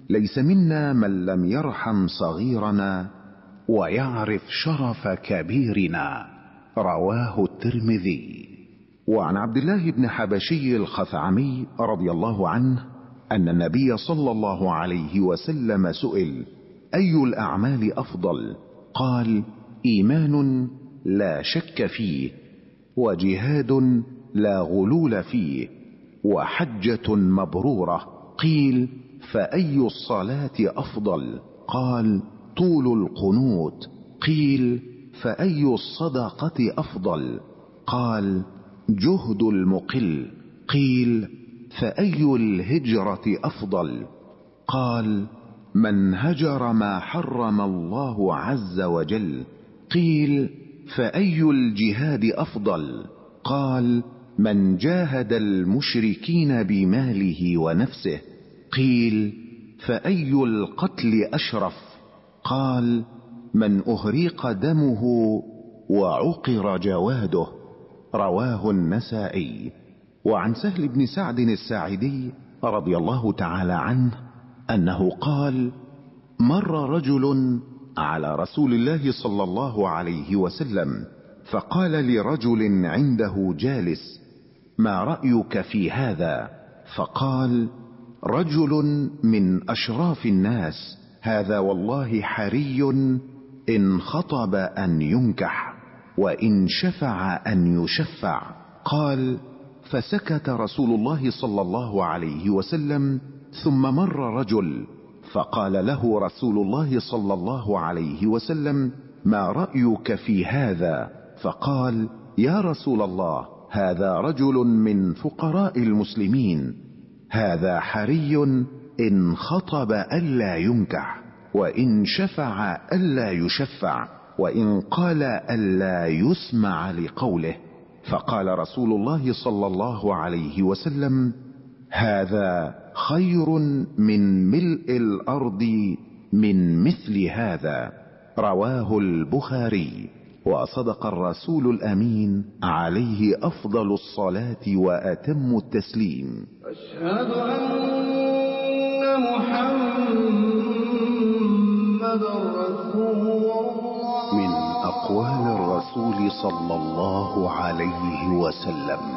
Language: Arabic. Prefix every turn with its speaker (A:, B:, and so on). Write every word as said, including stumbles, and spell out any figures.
A: ليس منا من لم يرحم صغيرنا ويعرف شرف كبيرنا. رواه الترمذي. وعن عبد الله بن حبشي الخثعمي رضي الله عنه أن النبي صلى الله عليه وسلم سئل: أي الأعمال أفضل؟ قال: إيمان لا شك فيه، وجهاد لا غلول فيه، وحجة مبرورة. قيل: فأي الصلاة أفضل؟ قال: طول القنوت. قيل: فأي الصدقة أفضل؟ قال: جهد المقل. قيل: فأي الهجرة أفضل؟ قال: من هجر ما حرم الله عز وجل. قيل: فأي الجهاد أفضل؟ قال: من جاهد المشركين بماله ونفسه. قيل: فأي القتل أشرف؟ قال: من أهريق دمه وعقر جواده. رواه النسائي. وعن سهل بن سعد الساعدي رضي الله تعالى عنه أنه قال: مر رجل على رسول الله صلى الله عليه وسلم فقال لرجل عنده جالس: ما رأيك في هذا؟ فقال: رجل من أشراف الناس، هذا والله حري إن خطب أن ينكح، وإن شفع أن يشفع. قال: فسكت رسول الله صلى الله عليه وسلم. ثم مر رجل فقال له رسول الله صلى الله عليه وسلم: ما رأيك في هذا؟ فقال: يا رسول الله، هذا رجل من فقراء المسلمين، هذا حري إن خطب ألا ينكح، وإن شفع ألا يشفع، وإن قال ألا يسمع لقوله. فقال رسول الله صلى الله عليه وسلم: هذا خير من ملء الأرض من مثل هذا. رواه البخاري. وصدق الرسول الأمين عليه أفضل الصلاة وأتم التسليم.
B: أشهد أن محمد رسول الله.
A: من أقوال الرسول صلى الله عليه وسلم: